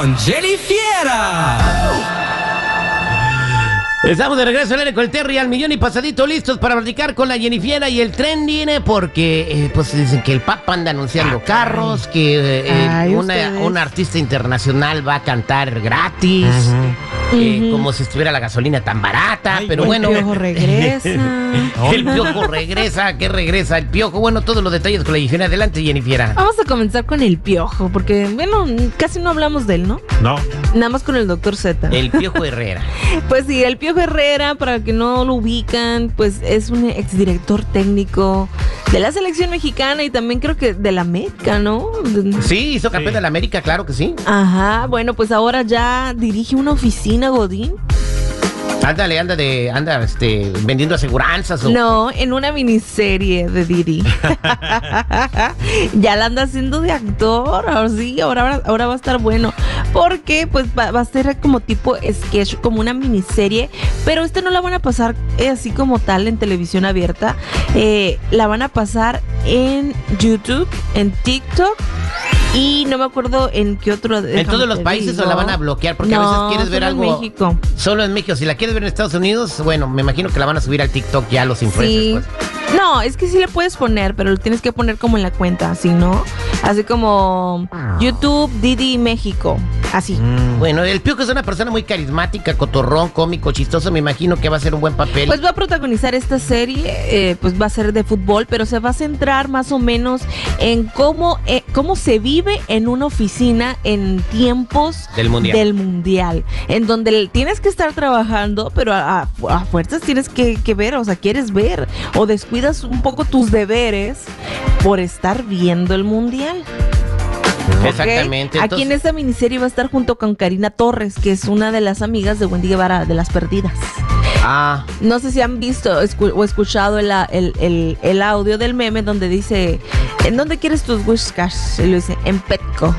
con Jenny Fiera. Estamos de regreso al aire con el Terry al millón y pasadito, listos para platicar con la Jenny Fiera y el trending, porque pues dicen que el Papa anda anunciando carros, que una artista internacional va a cantar gratis, como si estuviera la gasolina tan barata. Ay, pero bueno, el Piojo regresa. El Piojo regresa, ¿qué regresa? El Piojo, bueno, todos los detalles con la Jenny Fiera. Adelante, Jenny Fiera. Vamos a comenzar con el Piojo, porque bueno, casi no hablamos de él, ¿no? No. Nada más con el Dr. Z. El Piojo Herrera. Pues sí, el Piojo Herrera, para que no lo ubican, pues es un exdirector técnico de la selección mexicana y también creo que de la América, ¿no? Sí, hizo campeón de la América, claro que sí. Ajá, bueno, pues ahora ya dirige una oficina, Godín. Ándale, anda vendiendo aseguranzas. No, en una miniserie de Didi. Ya la anda haciendo de actor. Ahora va a estar bueno. Porque pues va a ser como tipo sketch, como una miniserie. Pero no la van a pasar así como tal en televisión abierta. La van a pasar en YouTube, en TikTok. Y no me acuerdo en qué otro. ¿En todos los países o la van a bloquear? Porque a veces quieres ver algo. Solo en México. Solo en México. Si la quieres ver en Estados Unidos, bueno, me imagino que la van a subir al TikTok ya los influencers. Sí. Pues. No, es que sí le puedes poner, pero lo tienes que poner como en la cuenta, así, ¿no? Así como YouTube, Didi México. Así. Bueno, el Piojo es una persona muy carismática, cotorrón, cómico, chistoso. Me imagino que va a ser un buen papel. Pues va a protagonizar esta serie, pues va a ser de fútbol, pero se va a centrar más o menos en cómo se vive en una oficina en tiempos del mundial, en donde tienes que estar trabajando, pero a fuerzas tienes que ver, o sea, quieres ver, o descuidas un poco tus deberes por estar viendo el mundial. Exactamente. Okay. Aquí en esta miniserie va a estar junto con Karina Torres, que es una de las amigas de Wendy Guevara, de Las Perdidas. No sé si han visto o escuchado el audio del meme donde dice: ¿en dónde quieres tus Whiskas? Y lo dice: en Petco.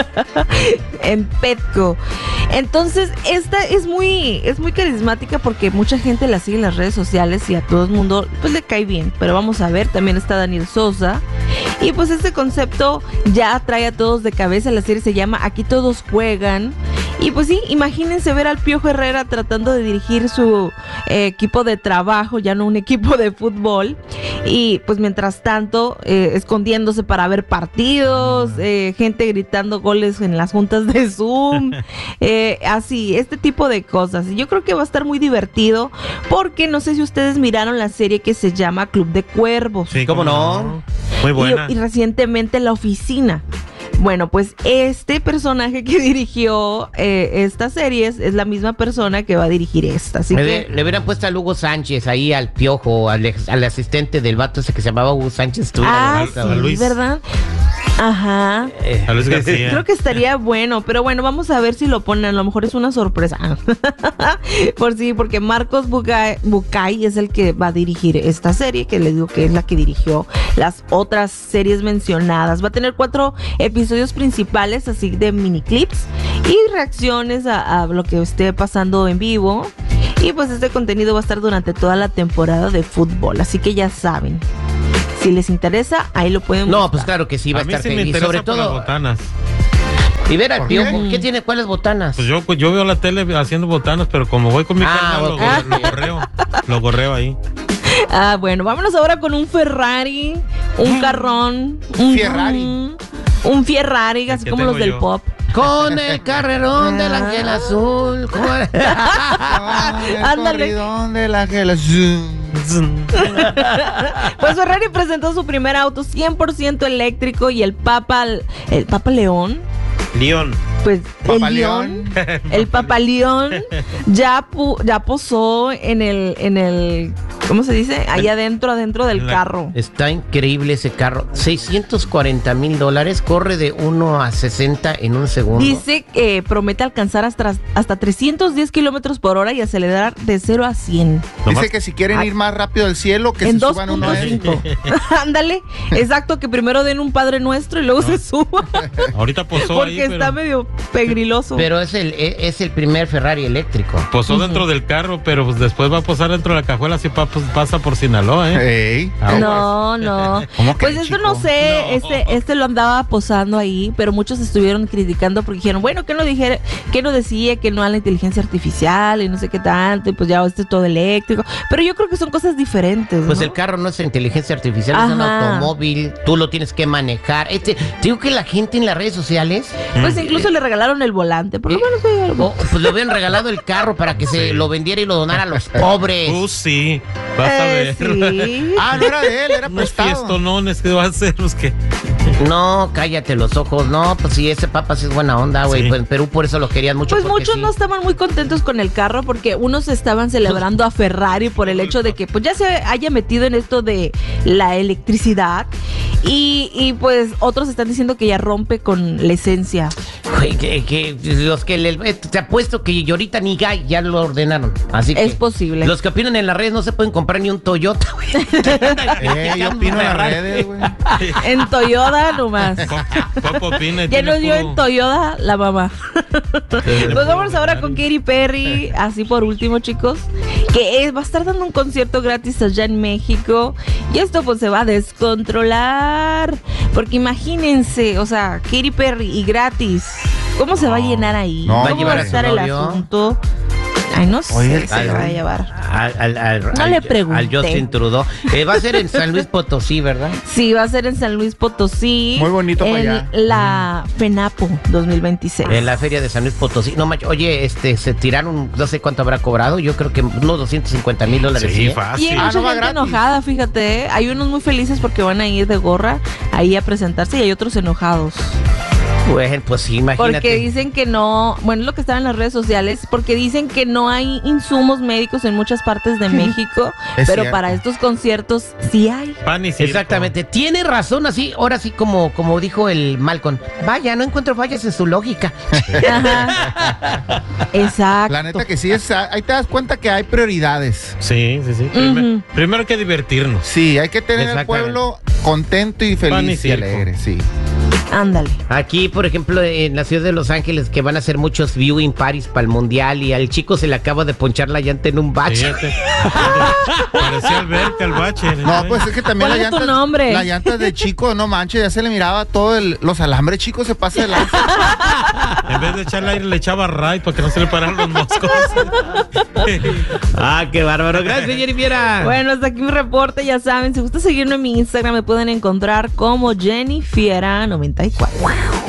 En Petco. Entonces, esta es muy carismática porque mucha gente la sigue en las redes sociales y a todo el mundo pues le cae bien. Pero vamos a ver, también está Daniel Sosa. Y pues este concepto ya trae a todos de cabeza. La serie se llama Aquí Todos Juegan. Y pues sí, imagínense ver al Piojo Herrera tratando de dirigir su equipo de trabajo, ya no un equipo de fútbol. Y pues mientras tanto, escondiéndose para ver partidos, gente gritando goles en las juntas de Zoom, así, este tipo de cosas. Yo creo que va a estar muy divertido porque no sé si ustedes miraron la serie que se llama Club de Cuervos. Sí, ¿cómo no? Muy buena. Y recientemente La Oficina. Bueno, pues este personaje que dirigió esta serie es la misma persona que va a dirigir esta. Así que le hubieran puesto a Hugo Sánchez ahí al Piojo, al asistente del vato ese que se llamaba Hugo Sánchez. Sí, Luis. ¿Verdad? Ajá. A Luis García. Creo que estaría bueno, pero bueno, vamos a ver si lo ponen. A lo mejor es una sorpresa. Porque Marcos Bucay es el que va a dirigir esta serie, que les digo que es la que dirigió las otras series mencionadas. Va a tener 4 episodios principales, así de mini clips y reacciones a lo que esté pasando en vivo. Y pues este contenido va a estar durante toda la temporada de fútbol, así que ya saben. Si les interesa, ahí lo pueden buscar. No, pues claro que sí, va a estar feliz. Y sobre todo las botanas. Y ver al Piojo, ¿qué tiene? ¿Cuáles botanas? Pues yo veo la tele haciendo botanas, pero como voy con mi carnal, lo gorreo ahí. Bueno, vámonos ahora con un Ferrari, un carrón, un Ferrari, así como los del pop. Con el carrerón del Ángel Azul. Ándale. Carrerón del Ángel Azul. Pues Ferrari presentó su primer auto 100% eléctrico y el Papa León. Pues el Papa León ya posó en el ¿cómo se dice? Ahí adentro del carro. Está increíble ese carro. $640,000, corre de 1 a 60 en un segundo. Dice que promete alcanzar hasta 310 kilómetros por hora y acelerar de 0 a 100. Dice que si quieren ir más rápido al cielo, que en se suban uno a él. 2.5. Ándale, exacto, que primero den un Padre Nuestro y luego se suban. Ahorita posó porque ahí, está medio Pegriloso. Pero es el primer Ferrari eléctrico. Posó dentro del carro, pero pues después va a posar dentro de la cajuela si pasa por Sinaloa, Ey. No. Pues esto no sé, este lo andaba posando ahí, pero muchos estuvieron criticando porque dijeron, bueno, que no decía que no a la inteligencia artificial y no sé qué tanto, y pues ya este es todo eléctrico. Pero yo creo que son cosas diferentes, Pues ¿no? el carro no es inteligencia artificial, es un automóvil, tú lo tienes que manejar. Digo que la gente en las redes sociales... Pues incluso le regalaron el volante, por lo menos hay algo. Pues le habían regalado el carro para que se lo vendiera y lo donara a los pobres. Sí, vas a ver. Sí. No era de él, era Unos prestado. fiestonones que va a hacer los que... No, cállate los ojos. No, pues sí, ese papa sí es buena onda, güey. Sí. Pues en Perú por eso lo querían mucho. Pues muchos sí. no estaban muy contentos con el carro porque unos estaban celebrando a Ferrari por el hecho de que pues ya se haya metido en esto de la electricidad y pues otros están diciendo que ya rompe con la esencia. Güey, te apuesto que ahorita ni Guy ya lo ordenaron. Así que Es posible. Los que opinan en las redes no se pueden comprar ni un Toyota, güey. Yo opino en las redes, güey. En Toyota nomás. Papo opina y Ya tiene nos dio puro- en Toyota la mamá. Pues vamos ahora con Katy Perry, así por último, chicos, que va a estar dando un concierto gratis allá en México y esto pues se va a descontrolar, porque imagínense, o sea, Katy Perry y gratis, ¿cómo se va a llenar ahí? No. ¿Cómo ¿Va a llevar a su estar el novio? asunto? Ay, no sé, Oye, se lo va a llevar. No le pregunté. Al Justin Trudeau. Va a ser en San Luis Potosí, ¿verdad? Sí, va a ser en San Luis Potosí. Muy bonito en para allá. la FENAPO 2026. En la feria de San Luis Potosí. No manches, oye, se tiraron, no sé cuánto habrá cobrado, yo creo que unos $250,000. Sí, Y fácil. hay mucha no va gente gratis. enojada, fíjate, ¿eh? Hay unos muy felices porque van a ir de gorra ahí a presentarse y hay otros enojados. Bueno, pues sí, imagínate. Porque dicen que no, bueno, es lo que estaba en las redes sociales, porque dicen que no hay insumos médicos en muchas partes de México, Es pero cierto. para estos conciertos sí hay. Pan y circo. Exactamente, tiene razón, así, ahora sí como dijo el Malcolm, vaya, no encuentro fallas en su lógica. Ajá. Exacto. La neta que sí, ahí te das cuenta que hay prioridades. Sí. Ujú. Primero hay que divertirnos. Sí, hay que tener al Exactamente. pueblo contento y Pan y feliz y circo. alegre, sí. Ándale. Aquí, por ejemplo, en la ciudad de Los Ángeles, que van a hacer muchos viewing parties para el mundial y al chico se le acaba de ponchar la llanta en un bache. Fíjate. Parecía alberca el bache. No, pues es que también Ponle tu nombre. la llanta de chico, no manches, ya se le miraba todo los alambres, chicos, se pasa de lanza. En vez de echarle aire le echaba ray para que no se le pararan los moscos. Ah, qué bárbaro. Gracias, Jennifer. Bueno, hasta aquí mi reporte, ya saben, si gusta seguirme en mi Instagram me pueden encontrar como Jennifiera94.